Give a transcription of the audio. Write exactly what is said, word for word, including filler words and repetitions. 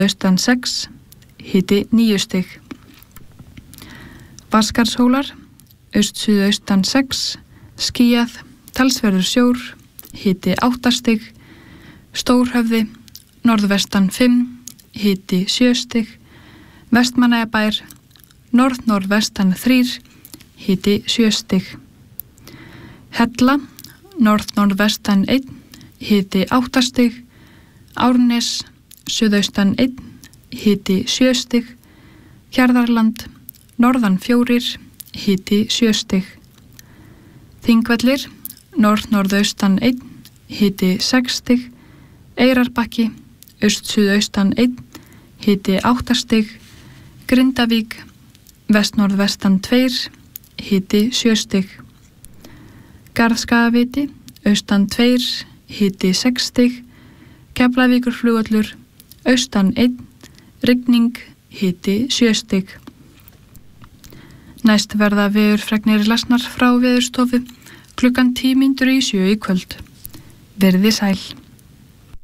austan sex, hiti níu stig. Vatnsskarðshólar, aust-suðaustan sex, skýjað, talsverður sjór, hiti átta stig. Stórhöfði, norðvestan fimm, hiti sjö stig. Vestmannaeyjabær, norð-norðvestan þrír, hiti sjö stig. Hella, norð-norðvestan einn, hiti átta stig. Árnes, suðaustan einn, hiti sjö stig. Hjarðarland, norðan fjórir, hiti sjö stig. Þingvellir, norð-norðaustan einn, hiti sex stig. Eyrarbakki, aust-suðaustan einn, hiti átta stig. Grindavík, vest-norðvestan tveir, hiti sjö stig. Garðskagaviti, austan tveir, hiti sex stig. Keflavíkurflugvöllur, austan einn, rigning, hiti sjö stig. Næst verða veðurfregnir lesnar frá Veðurstofu klukkan tíu mínútur í sjö í kvöld. Verið sæl.